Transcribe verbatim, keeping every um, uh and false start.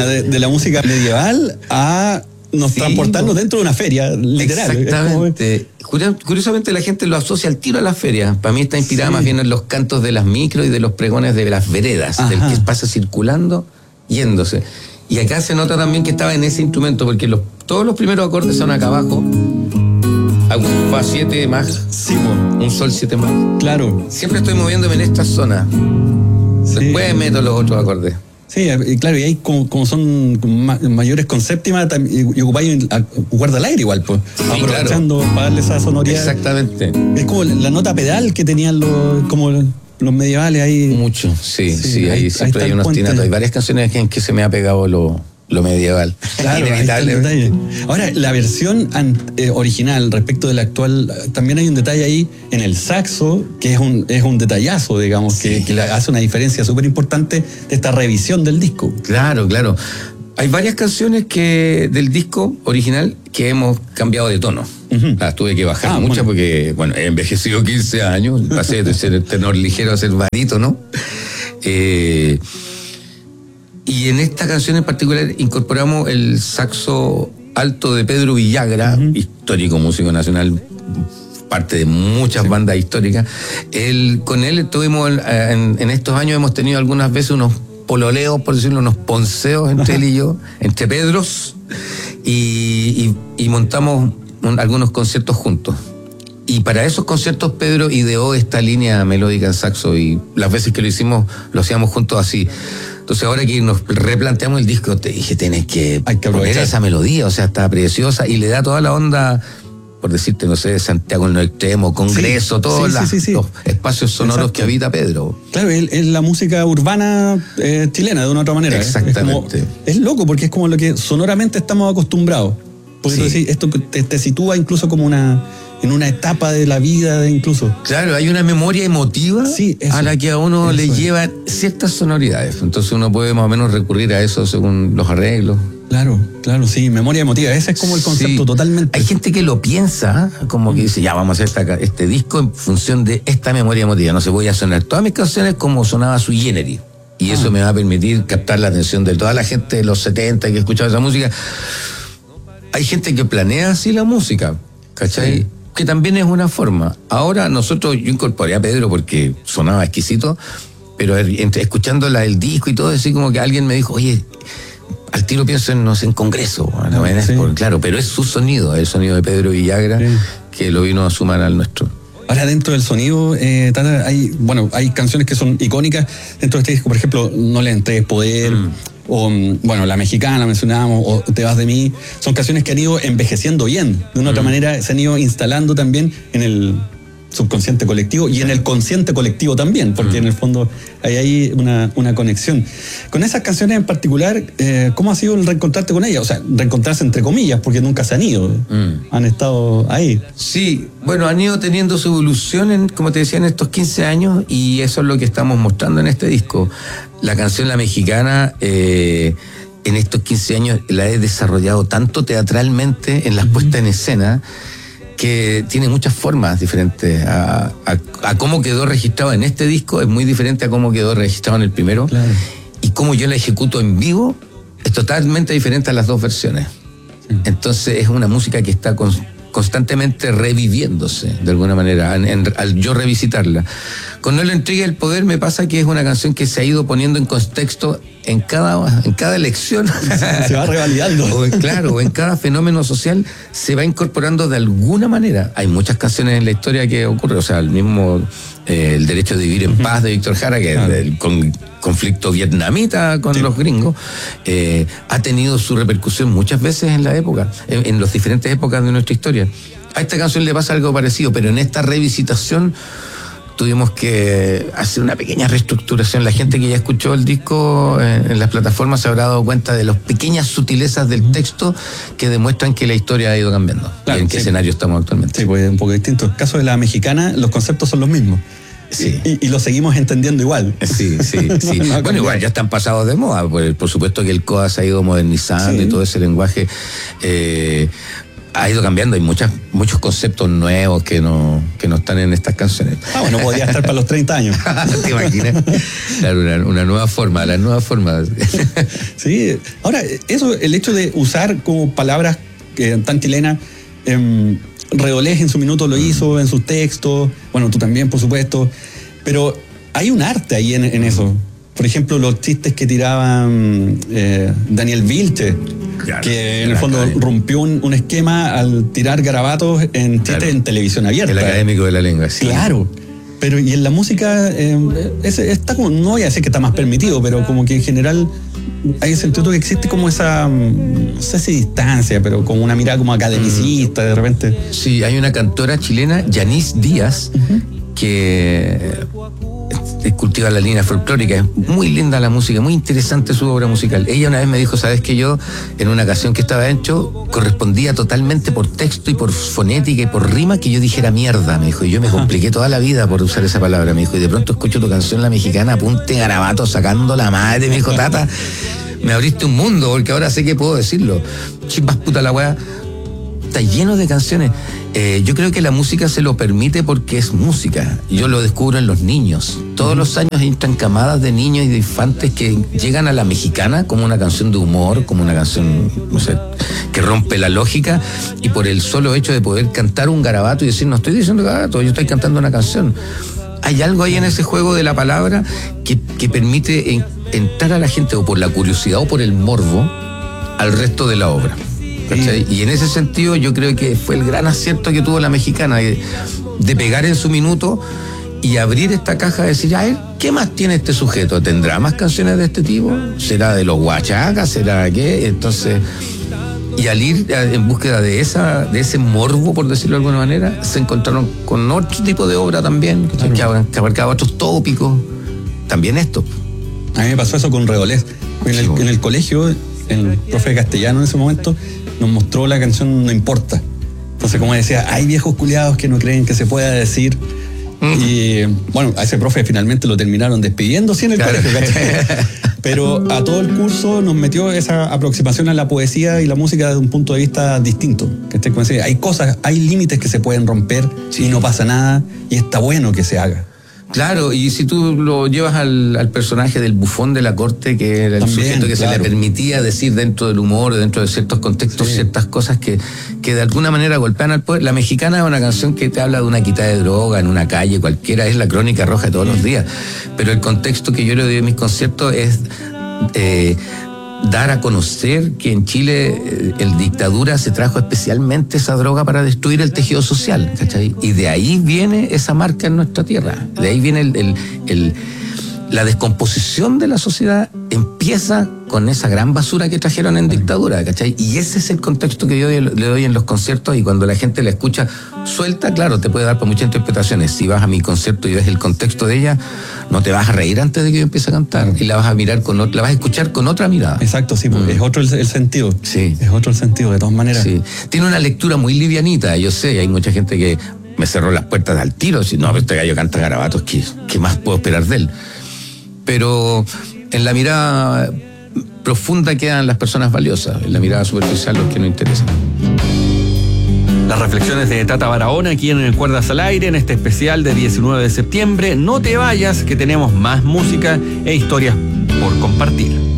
evoluciona de, de la música medieval a nos sí, transportarnos dentro de una feria, literal. Exactamente. Como... Curiosamente la gente lo asocia al tiro a la feria. Para mí está inspirada sí. más bien en los cantos de las micros y de los pregones de las veredas, Ajá. del que pasa circulando, yéndose. Y acá se nota también que estaba en ese instrumento, porque los, todos los primeros acordes son acá abajo. Un fa siete más, sí, un sol siete más. Claro. Siempre estoy moviéndome en esta zona. Sí. Después meto los otros acordes. Sí, claro, y ahí como, como son mayores con séptima, y ocupáis guarda el aire igual, pues. Sí, aprovechando claro. para darle esa sonoridad. Exactamente. Es como la nota pedal que tenían los, como los medievales ahí. Mucho, sí, sí, sí ahí, ahí siempre ahí hay unos tinatos. Hay varias canciones en que se me ha pegado lo, lo medieval. Claro, inevitable. Ahora, la versión eh, original respecto de la actual, también hay un detalle ahí en el saxo, que es un, es un detallazo, digamos, sí. que, que hace una diferencia súper importante de esta revisión del disco. Claro, claro. Hay varias canciones que del disco original que hemos cambiado de tono. Uh-huh. Las tuve que bajar ah, muchas bueno. porque, bueno, he envejecido quince años, pasé de ser tenor ligero a ser barítono. Eh... Y en esta canción en particular incorporamos el saxo alto de Pedro Villagra, uh-huh. histórico músico nacional, parte de muchas sí. bandas históricas. Él, con él tuvimos, en, en estos años hemos tenido algunas veces unos pololeos, por decirlo, unos ponceos entre él y yo, entre Pedros, y, y, y montamos un, algunos conciertos juntos. Y para esos conciertos Pedro ideó esta línea melódica en saxo, y las veces que lo hicimos, lo hacíamos juntos así. Entonces ahora que nos replanteamos el disco, te dije, tenés que, Hay que poner esa melodía, o sea, está preciosa y le da toda la onda, por decirte, no sé, Santiago en los extremos, Congreso, sí, todos sí, las, sí, sí, sí. los espacios sonoros Exacto. que habita Pedro. Claro, es, es la música urbana eh, chilena, de una otra manera. Exactamente. Es, como, es loco, porque es como lo que sonoramente estamos acostumbrados. Porque sí. decís, esto te, te sitúa incluso como una... en una etapa de la vida incluso. Claro, hay una memoria emotiva sí, eso, a la que a uno le es. lleva ciertas sonoridades. Entonces uno puede más o menos recurrir a eso según los arreglos. Claro, claro, sí, memoria emotiva. Ese es como el concepto sí. totalmente. Hay gente que lo piensa, como que dice, ya vamos a hacer esta, este disco en función de esta memoria emotiva. No se voy a sonar todas mis canciones como sonaba Sui Generis. Y ah. eso me va a permitir captar la atención de toda la gente de los setenta que escuchaba esa música. Hay gente que planea así la música, ¿cachai? Sí. Que también es una forma. Ahora nosotros, yo incorporé a Pedro porque sonaba exquisito, pero escuchando la, el disco y todo, así como que alguien me dijo, oye, al tiro pienso en, no sé, en Congreso, ¿no? Sí. Por, claro, pero es su sonido, el sonido de Pedro Villagra, sí. que lo vino a sumar al nuestro. Ahora, dentro del sonido, eh, Tata, hay, bueno, hay canciones que son icónicas dentro de este disco, por ejemplo, No le entregues poder, mm. o, bueno, La Mexicana mencionábamos, o Te vas de mí. Son canciones que han ido envejeciendo bien. De una mm. otra manera, se han ido instalando también en el subconsciente colectivo y en el consciente colectivo también, porque mm. en el fondo hay ahí una, una conexión. Con esas canciones en particular, eh, ¿cómo ha sido el reencontrarte con ellas? O sea, reencontrarse entre comillas, porque nunca se han ido, mm. han estado ahí. Sí, bueno, han ido teniendo su evolución, en, como te decía, en estos quince años, y eso es lo que estamos mostrando en este disco. La canción La Mexicana, eh, en estos quince años la he desarrollado tanto teatralmente en las mm. puestas en escena, que tiene muchas formas diferentes. A, a, a cómo quedó registrado en este disco es muy diferente a cómo quedó registrado en el primero. Claro. Y cómo yo la ejecuto en vivo es totalmente diferente a las dos versiones. Sí. Entonces es una música que está con, constantemente reviviéndose de alguna manera en, en, al yo revisitarla. Con No le entregue el poder me pasa que es una canción que se ha ido poniendo en contexto en cada, en cada elección. Se va revalidando. O, claro, o en cada fenómeno social se va incorporando de alguna manera. Hay muchas canciones en la historia que ocurren, o sea, el mismo eh, El derecho de vivir en paz de Víctor Jara, que claro. el con, conflicto vietnamita con sí. los gringos, eh, ha tenido su repercusión muchas veces en la época, en, en las diferentes épocas de nuestra historia. A esta canción le pasa algo parecido, pero en esta revisitación tuvimos que hacer una pequeña reestructuración. La gente que ya escuchó el disco en, en las plataformas se habrá dado cuenta de las pequeñas sutilezas del texto que demuestran que la historia ha ido cambiando. Claro, y en qué sí. escenario estamos actualmente. Sí, pues es un poco distinto. En el caso de La Mexicana, los conceptos son los mismos. Sí. Y, y lo seguimos entendiendo igual. Sí, sí, sí. no, no, bueno, igual ya están pasados de moda. Por, por supuesto que el C O A se ha ido modernizando sí. y todo ese lenguaje. Eh, ha ido cambiando, hay muchas, muchos conceptos nuevos que no, que no están en estas canciones. Ah, bueno, podría estar para los treinta años. ¿Te imaginas? Claro, una, una nueva forma, la nueva forma. Sí, ahora, eso, el hecho de usar como palabras eh, tan chilenas, eh, Redolés en su minuto lo hizo, en sus textos, bueno, tú también, por supuesto, pero hay un arte ahí en, en eso. Por ejemplo, los chistes que tiraban eh, Daniel Vilche, claro, que en el fondo académico. rompió un, un esquema al tirar garabatos en chistes claro. en televisión abierta. El académico de la lengua, sí. Claro. Pero y en la música, eh, es, está como, no voy a decir que está más permitido, pero como que en general hay sentido que existe como esa, no sé si distancia, pero como una mirada como academicista de repente. Sí, hay una cantora chilena, Yanis Díaz, uh-huh. que cultiva la línea folclórica, es muy linda la música, muy interesante su obra musical. Ella una vez me dijo, sabes que yo en una canción que estaba hecho correspondía totalmente por texto y por fonética y por rima que yo dijera mierda, me dijo, y yo me compliqué toda la vida por usar esa palabra, me dijo, y de pronto escucho tu canción La Mexicana, apunte garabato sacando la madre, me dijo, tata, me abriste un mundo porque ahora sé que puedo decirlo. Chimpas puta la weá, está lleno de canciones. Eh, yo creo que la música se lo permite porque es música. Yo lo descubro en los niños. Todos los años entran camadas de niños y de infantes que llegan a La Mexicana como una canción de humor, como una canción, no sé, que rompe la lógica, y por el solo hecho de poder cantar un garabato y decir, no estoy diciendo garabato, yo estoy cantando una canción. Hay algo ahí en ese juego de la palabra que, que permite en, entrar a la gente o por la curiosidad o por el morbo al resto de la obra. ¿Cachai? Y en ese sentido yo creo que fue el gran acierto que tuvo La Mexicana de, de pegar en su minuto y abrir esta caja, de decir, a ver, ¿qué más tiene este sujeto? ¿Tendrá más canciones de este tipo? ¿Será de los Huachacas? ¿Será qué? Entonces, y al ir en búsqueda de esa, de ese morbo, por decirlo de alguna manera, se encontraron con otro tipo de obra también, claro. que abarcaba otros tópicos, también esto. A mí me pasó eso con Redolés. En el, en el colegio, el profe de castellano en ese momento nos mostró la canción No Importa. Entonces, como decía, hay viejos culiados que no creen que se pueda decir. Mm. Y bueno, a ese profe finalmente lo terminaron despidiendo, sí, en el claro. colegio, ¿cachai? Pero a todo el curso nos metió esa aproximación a la poesía y la música desde un punto de vista distinto. ¿Cachai? Como decía, hay cosas, hay límites que se pueden romper sí. y no pasa nada, y está bueno que se haga. Claro, y si tú lo llevas al, al personaje del bufón de la corte, que era el También, sujeto que claro. se le permitía decir dentro del humor, dentro de ciertos contextos, sí. ciertas cosas que, que de alguna manera golpean al poder. La Mexicana es una canción que te habla de una quita de droga en una calle cualquiera, es la crónica roja de todos los días. Pero el contexto que yo le doy a mis conciertos es eh, dar a conocer que en Chile eh, en dictadura se trajo especialmente esa droga para destruir el tejido social, ¿cachai? Y de ahí viene esa marca en nuestra tierra, de ahí viene el, el, el, la descomposición de la sociedad, empieza con esa gran basura que trajeron en dictadura, ¿cachai? Y ese es el contexto que yo le doy en los conciertos, y cuando la gente la escucha suelta, claro, te puede dar por muchas interpretaciones. Si vas a mi concierto y ves el contexto de ella, no te vas a reír antes de que yo empiece a cantar, y la vas a mirar con otra, la vas a escuchar con otra mirada. Exacto, sí, porque mm. es otro el, el sentido. Sí. Es otro el sentido, de todas maneras. Sí. Tiene una lectura muy livianita, yo sé, hay mucha gente que me cerró las puertas al tiro, si no, pero este gallo canta garabatos, ¿qué, qué más puedo esperar de él? Pero en la mirada profunda quedan las personas valiosas, en la mirada superficial los que no interesan. Las reflexiones de Tata Barahona aquí en Cuerdas al Aire, en este especial de diecinueve de septiembre. No te vayas, que tenemos más música e historias por compartir.